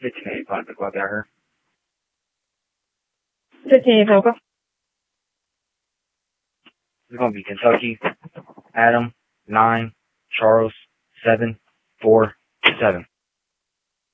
15-8, Pontiac Club out here. 15 Coco. It's going to be Kentucky, Adam, 9, Charles, 7, 4, 7.